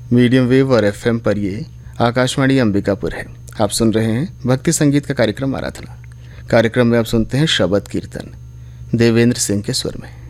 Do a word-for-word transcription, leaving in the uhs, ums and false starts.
Medium wave और FM पर ये आकाशवाणी अंबिकापुर है। आप सुन रहे हैं भक्ति संगीत का कार्यक्रम आराधना। कार्यक्रम में आप सुनते हैं शबद कीर्तन देवेंद्र सिंह के स्वर में।